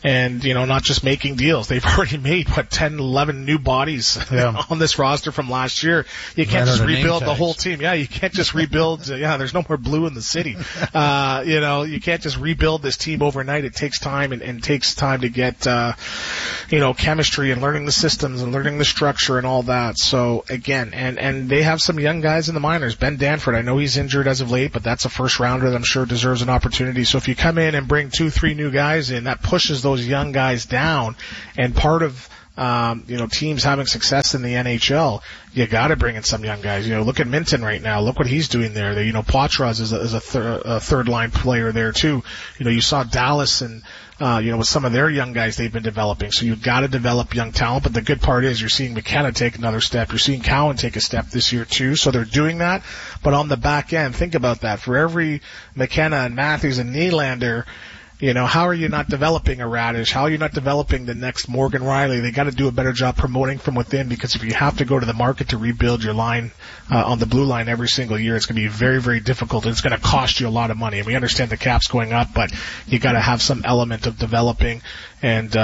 and, not just making deals. They've already made, 10, 11 new bodies on this roster from last year. You can't just rebuild the whole team. Yeah, you can't just rebuild. There's no more blue in the city. You can't just rebuild this team overnight. It takes time and takes time to get, chemistry and learning the systems and learning the structure and all that. So again, and they have some young guys in the minors. Ben Danford, I know he's injured as of late, but that's a first rounder that I'm sure deserves an opportunity. So if you come in and bring 2-3 new guys in, that pushes those young guys down. And part of teams having success in the NHL, you got to bring in some young guys. Look at Minton right now. Look what he's doing there. Poitras is a third line player there too. You saw Dallas and with some of their young guys they've been developing. So you've got to develop young talent. But the good part is you're seeing McKenna take another step. You're seeing Cowan take a step this year too. So they're doing that. But on the back end, think about that. For every McKenna and Matthews and Nylander, how are you not developing a Radish? How are you not developing the next Morgan Rielly? They got to do a better job promoting from within, because if you have to go to the market to rebuild your line on the blue line every single year, it's going to be very, very difficult, and it's going to cost you a lot of money. And we understand the cap's going up, but you got to have some element of developing and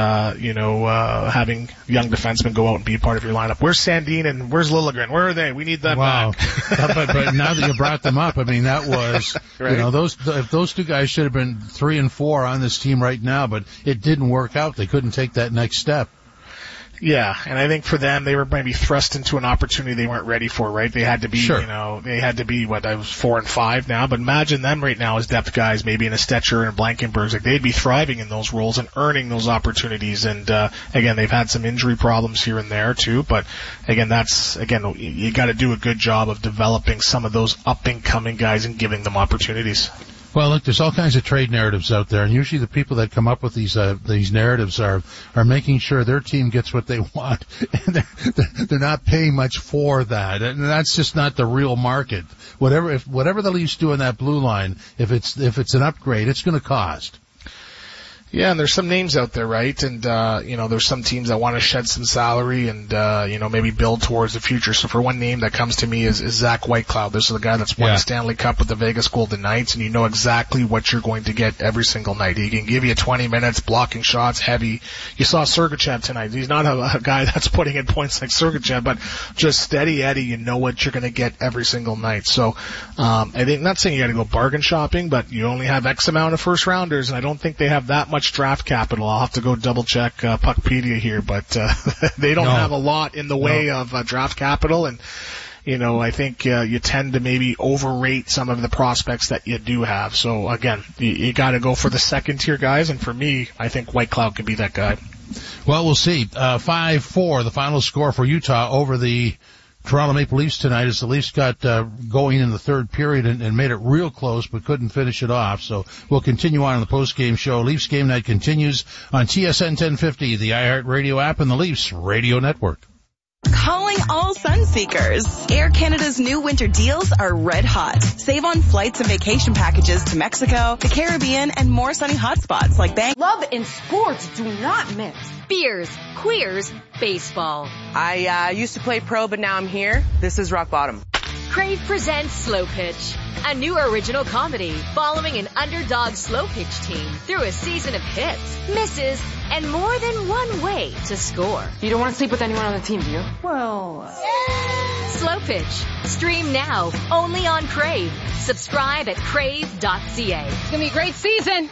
having young defensemen go out and be a part of your lineup. Where's Sandin and where's Liljegren? Where are they? We need them back. but now that you brought them up, that was right. Those two guys should have been 3 and 4 on this team right now, but it didn't work out. They couldn't take that next step. Yeah, and I think for them, they were maybe thrust into an opportunity they weren't ready for, right? They had to be, they had to be, 4 and 5 now, but imagine them right now as depth guys, maybe in a Stetcher and Blankenbergs. Like, they'd be thriving in those roles and earning those opportunities. And, again, they've had some injury problems here and there too, but again, you gotta do a good job of developing some of those up-and-coming guys and giving them opportunities. Well, look, there's all kinds of trade narratives out there, and usually the people that come up with these narratives are making sure their team gets what they want, and they're not paying much for that, and that's just not the real market. Whatever the Leafs do on that blue line, if it's an upgrade, it's going to cost. Yeah, and there's some names out there, right? And, there's some teams that want to shed some salary and, maybe build towards the future. So for one name that comes to me is Zach Whitecloud. This is the guy that's won the Stanley Cup with the Vegas Golden Knights, and you know exactly what you're going to get every single night. He can give you 20 minutes, blocking shots, heavy. You saw Sergachev tonight. He's not a guy that's putting in points like Sergachev, but just steady Eddie. You know what you're going to get every single night. So, I think, not saying you got to go bargain shopping, but you only have X amount of first rounders, and I don't think they have that much draft capital. I'll have to go double check Puckpedia here, but they don't have a lot in the way of draft capital, and I think you tend to maybe overrate some of the prospects that you do have. So again, you got to go for the second tier guys, and for me, I think Whitecloud could be that guy. Well, we'll see. 5-4, the final score for Utah over the Toronto Maple Leafs tonight, as the Leafs got going in the third period and made it real close but couldn't finish it off. So we'll continue on in the post-game show. Leafs Game Night continues on TSN 1050, the iHeartRadio app, and the Leafs Radio Network. Calling all sun seekers. Air Canada's new winter deals are red hot. Save on flights and vacation packages to Mexico, the Caribbean, and more sunny hotspots like Love and sports do not mix. Beers, queers, baseball. I used to play pro, but now I'm here. This is rock bottom. Crave presents Slow Pitch, a new original comedy following an underdog slow pitch team through a season of hits, misses, and more than one way to score. You don't want to sleep with anyone on the team, do you? Well, Slow Pitch. Stream now, only on Crave. Subscribe at crave.ca. It's going to be a great season.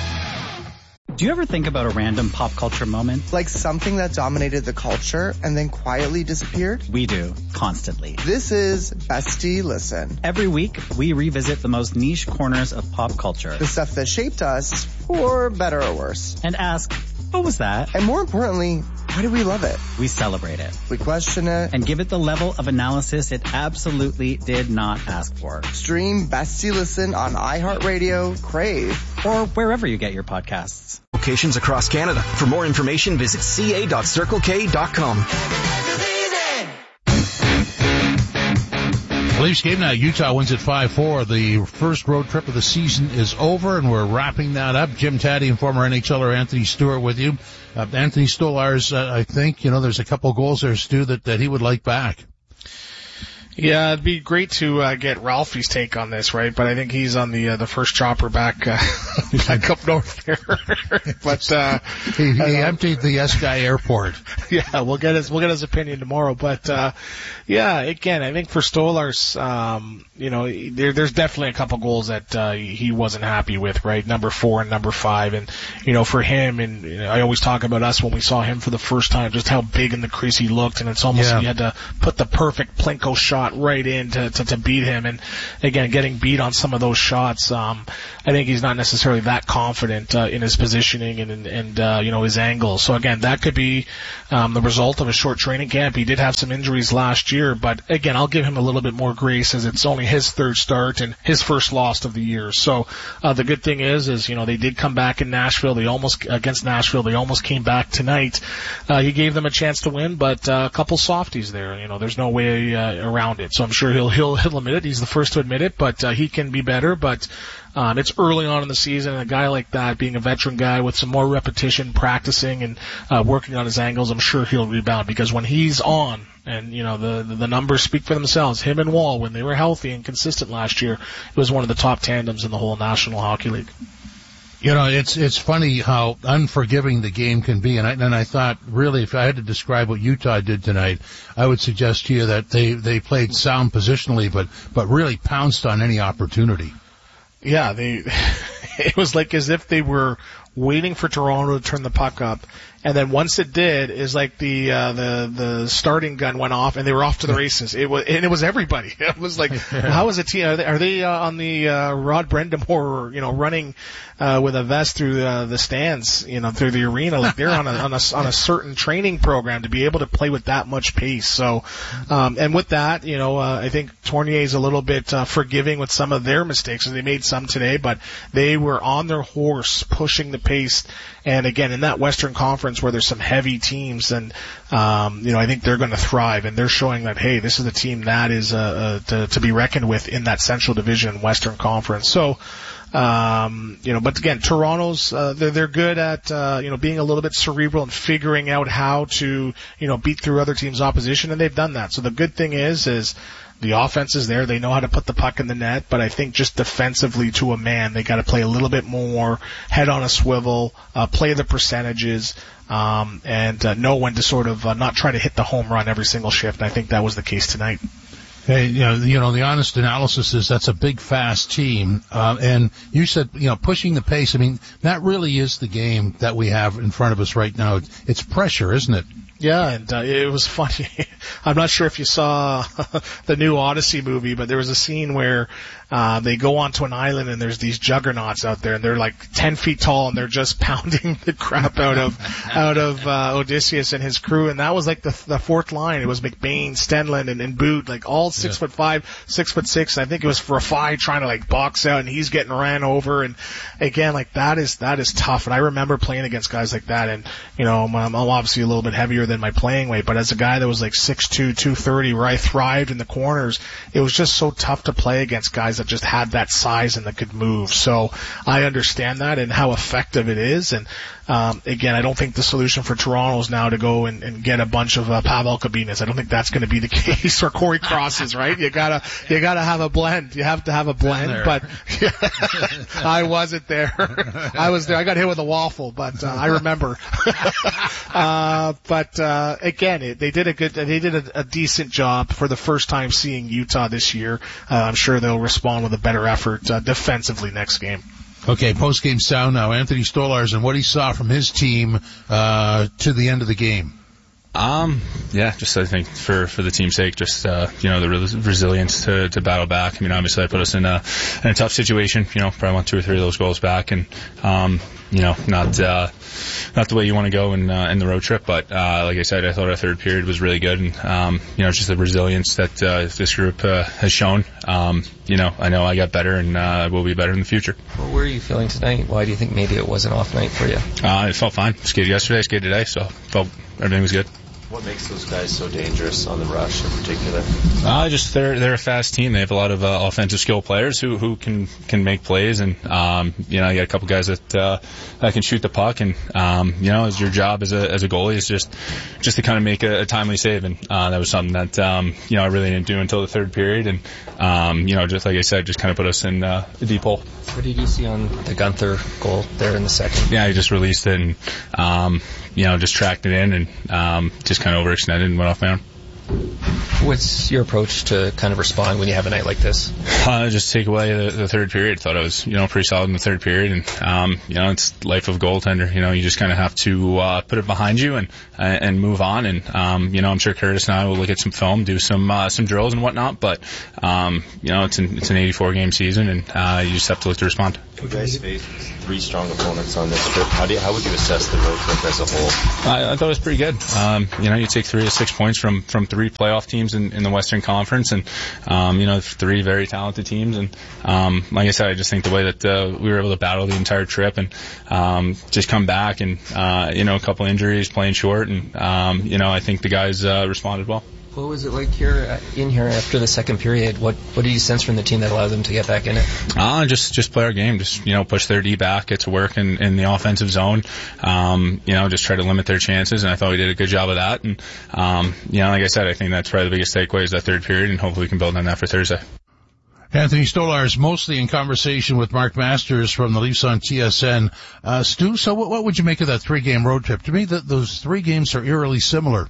Do you ever think about a random pop culture moment? Like something that dominated the culture and then quietly disappeared? We do, constantly. This is Bestie Listen. Every week, we revisit the most niche corners of pop culture. The stuff that shaped us, for better or worse. And ask, what was that? And more importantly, why do we love it? We celebrate it. We question it. And give it the level of analysis it absolutely did not ask for. Stream Bestie Listen on iHeartRadio, Crave, or wherever you get your podcasts. Locations across Canada. For more information, visit ca.circlek.com. Leafs Game Night. Utah wins at 5-4. The first road trip of the season is over, and we're wrapping that up. Jim Taddy and former NHLer Anthony Stewart with you. Anthony Stolarz, I think, there's a couple goals there, Stu, that he would like back. Yeah, it'd be great to get Ralphie's take on this, right? But I think he's on the first chopper back up north there. But he emptied the Sky Airport. Yeah, we'll get his opinion tomorrow. But yeah, again, I think for Stolarz, there's definitely a couple goals that he wasn't happy with, right? Number 4 and number 5, and for him, and I always talk about us when we saw him for the first time, just how big in the crease he looked, and it's almost he had to put the perfect Plinko shot right in to beat him. And again, getting beat on some of those shots, I think he's not necessarily that confident in his positioning and his angles. So again, that could be the result of a short training camp. He did have some injuries last year, but again, I'll give him a little bit more grace as it's only his third start and his first loss of the year. So the good thing is they did come back in Nashville. Against Nashville, they almost came back tonight. He gave them a chance to win, but a couple softies there. There's no way around it. So I'm sure he'll admit it. He's the first to admit it, but he can be better. But it's early on in the season, and a guy like that, being a veteran guy with some more repetition, practicing and working on his angles, I'm sure he'll rebound, because when he's on, and the numbers speak for themselves. Him and Wall, when they were healthy and consistent last year, it was one of the top tandems in the whole National Hockey League. It's funny how unforgiving the game can be, and I thought, really, if I had to describe what Utah did tonight, I would suggest to you that they played sound positionally, but really pounced on any opportunity. Yeah, it was like as if they were waiting for Toronto to turn the puck up, and then once it did, is like the starting gun went off, and they were off to the races. It was everybody. It was like, how is a team? Are they on the Rod Brendamore, running with a vest through the stands, through the arena? Like they're on a certain training program to be able to play with that much pace. So, and with that, I think Tournier's a little bit forgiving with some of their mistakes, and they made some today, but they were on their horse, pushing the pace. And again, in that Western Conference where there's some heavy teams, and I think they're going to thrive, and they're showing that, hey, this is a team that is to be reckoned with in that Central Division Western Conference. So, but again, Toronto's they're good at being a little bit cerebral and figuring out how to beat through other teams' opposition, and they've done that. So the good thing is the offense is there. They know how to put the puck in the net, but I think just defensively to a man, they got to play a little bit more, head on a swivel, play the percentages, and know when to sort of not try to hit the home run every single shift. And I think that was the case tonight. Hey, the honest analysis is that's a big, fast team. And you said, pushing the pace. I mean, that really is the game that we have in front of us right now. It's pressure, isn't it? Yeah, and it was funny. I'm not sure if you saw the new Odyssey movie, but there was a scene where they go onto an island and there's these juggernauts out there, and they're like 10 feet tall, and they're just pounding the crap out of Odysseus and his crew. And that was like the fourth line. It was McBain, Stenlund, and Boot, like all 6'5", 6'6". I think it was Rafai trying to like box out, and he's getting ran over. And again, like that is tough. And I remember playing against guys like that, and I'm obviously a little bit heavier than my playing weight, but as a guy that was like 6'2", 230, where I thrived in the corners, it was just so tough to play against guys that just had that size and that could move. So I understand that and how effective it is. And again, I don't think the solution for Toronto is now to go and get a bunch of Pavel Kabinas. I don't think that's going to be the case, or Corey Crosses, right? You gotta have a blend. You have to have a blend. But I wasn't there. I was there. I got hit with a waffle, but I remember. But again, they did a decent job for the first time seeing Utah this year. I'm sure they'll respond with a better effort defensively next game. Okay, post-game sound now. Anthony Stolarz and what he saw from his team to the end of the game. Just I think for the team's sake, just the resilience to battle back. I mean, obviously, I put us in a tough situation. Probably want 2 or 3 of those goals back, and not the way you want to go in the road trip. But like I said, I thought our third period was really good, and just the resilience that this group has shown. I know I got better, and I will be better in the future. What were you feeling tonight? Why do you think maybe it was an off night for you? It felt fine. Skated yesterday, skated today, so felt everything was good. What makes those guys so dangerous on the rush in particular? Just they're a fast team. They have a lot of offensive skill players who can make plays, and you got a couple guys that can shoot the puck, and as your job as a goalie is just to kind of make a timely save, and that was something that I really didn't do until the third period, and just like I said, just kind of put us in the deep hole. What did you see on the Gunther goal there in the second? Yeah, he just released it and just tracked it in and just kind of overextended and went off my arm. What's your approach to kind of respond when you have a night like this? Just take away the third period. Thought I was, pretty solid in the third period, and it's life of a goaltender. You just kind of have to put it behind you and move on. And I'm sure Curtis and I will look at some film, do some drills and whatnot. But it's an 84 game season, and you just have to look to respond. You guys faced 3 strong opponents on this trip. How would you assess the road trip as a whole? I thought it was pretty good. You take 3 to 6 points from 3 playoff teams in the Western Conference, and 3 very talented teams. And like I said, I just think the way that we were able to battle the entire trip and just come back and a couple injuries, playing short, and I think the guys responded well. What was it like here after the second period? What did you sense from the team that allowed them to get back in it? Just play our game. Just, push their D back, get to work in the offensive zone. Just try to limit their chances, and I thought we did a good job of that. And, like I said, I think that's probably the biggest takeaway is that third period, and hopefully we can build on that for Thursday. Anthony Stolar is mostly in conversation with Mark Masters from the Leafs on TSN. Stu, so what would you make of that 3-game road trip? To me, those 3 games are eerily similar.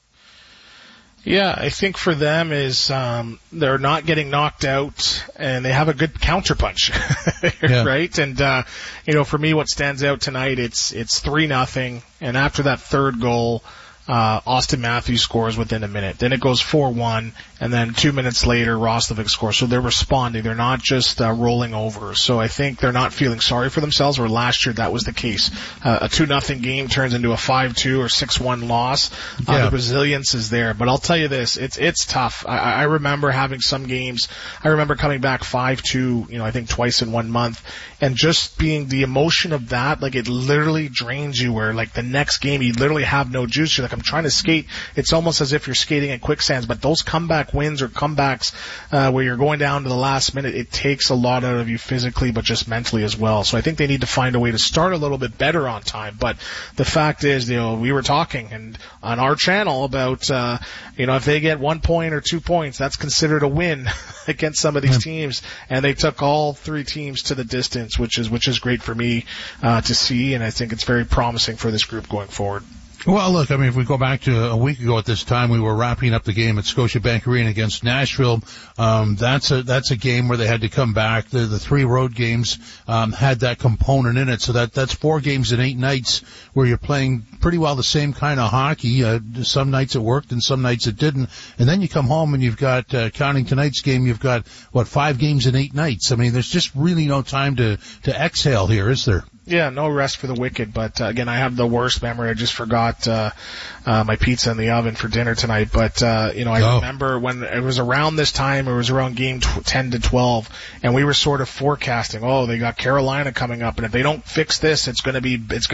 Yeah, I think for them is they're not getting knocked out, and they have a good counterpunch, right? And for me, what stands out tonight, it's 3-0, and after that third goal, Austin Matthews scores within a minute. Then it goes 4-1, and then 2 minutes later, Roslovic scores. So they're responding. They're not just rolling over. So I think they're not feeling sorry for themselves, where last year that was the case. A 2-0 game turns into a 5-2 or 6-1 loss. The resilience is there. But I'll tell you this, it's tough. I remember having some games. I remember coming back 5-2, I think twice in 1 month, and just being the emotion of that, like it literally drains you, where like the next game you literally have no juice. You're like, I'm trying to skate. It's almost as if you're skating in quicksands, but those comeback wins or comebacks where you're going down to the last minute, it takes a lot out of you physically, but just mentally as well. So I think they need to find a way to start a little bit better on time. But the fact is, we were talking and on our channel about, if they get 1 point or 2 points, that's considered a win against some of these teams. And they took all 3 teams to the distance, which is great for me to see. And I think it's very promising for this group going forward. Well, look, if we go back to a week ago at this time, we were wrapping up the game at Scotiabank Arena against Nashville. That's a game where they had to come back. The 3 road games, had that component in it. So that's 4 games in 8 nights where you're playing pretty well the same kind of hockey. Some nights it worked and some nights it didn't. And then you come home and you've got, counting tonight's game, you've got, 5 games in 8 nights. There's just really no time to exhale here, is there? Yeah, no rest for the wicked, but again, I have the worst memory. I just forgot my pizza in the oven for dinner tonight, but I remember when it was around this time, it was around game 10 to 12, and we were sort of forecasting, they got Carolina coming up, and if they don't fix this, it's going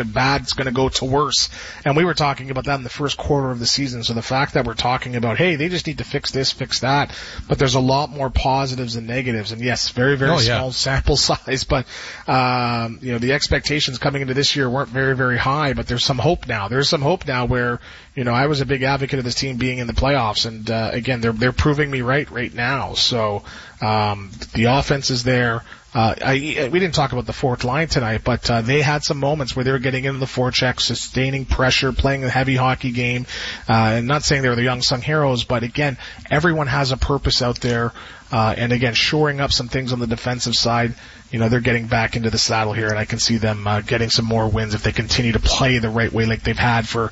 to go to worse. And we were talking about that in the first quarter of the season, so the fact that we're talking about, hey, they just need to fix this, fix that, but there's a lot more positives than negatives, and yes, very, very small sample size, but the expectations coming into this year weren't very, very high, but there's some hope now. There's some hope now where, I was a big advocate of this team being in the playoffs, and again, they're proving me right now. So the offense is there. We didn't talk about the fourth line tonight, but they had some moments where they were getting into the forecheck, sustaining pressure, playing a heavy hockey game. And not saying they were the unsung heroes, but again, everyone has a purpose out there. And again, shoring up some things on the defensive side. They're getting back into the saddle here, and I can see them getting some more wins if they continue to play the right way like they've had for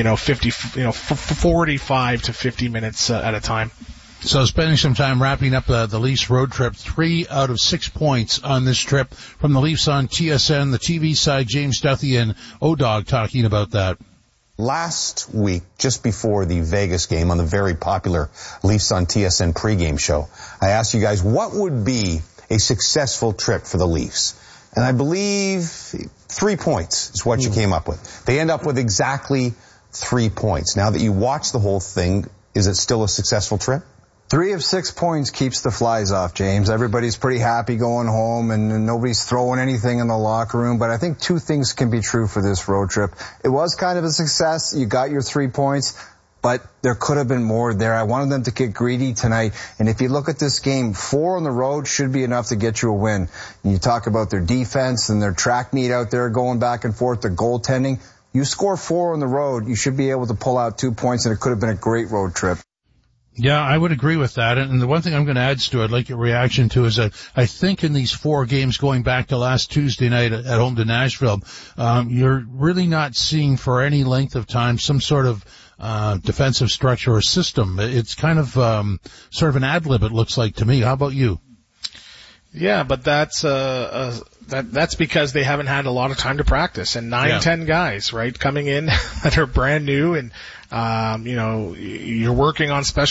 45 to 50 minutes at a time. So spending some time wrapping up the Leafs road trip, 3 out of 6 points on this trip from the Leafs on TSN. The TV side, James Duthie and O-Dog talking about that. Last week, just before the Vegas game on the very popular Leafs on TSN pregame show, I asked you guys what would be a successful trip for the Leafs. And I believe 3 points is what you came up with. They end up with exactly 3 points. Now that you watch the whole thing, is it still a successful trip? 3 of 6 points keeps the flies off, James. Everybody's pretty happy going home, and nobody's throwing anything in the locker room. But I think 2 things can be true for this road trip. It was kind of a success. You got your 3 points, but there could have been more there. I wanted them to get greedy tonight. And if you look at this game, 4 on the road should be enough to get you a win. And you talk about their defense and their track meet out there going back and forth, their goaltending. You score 4 on the road, you should be able to pull out 2 points, and it could have been a great road trip. Yeah, I would agree with that. And the one thing I'm going to add, Stu, I'd like your reaction to is that I think in these 4 games going back to last Tuesday night at home to Nashville, you're really not seeing for any length of time some sort of defensive structure or system. It's kind of sort of an ad lib, it looks like to me. How about you? Yeah, but that's because they haven't had a lot of time to practice, and 10 guys, right, coming in that are brand new, and you're working on special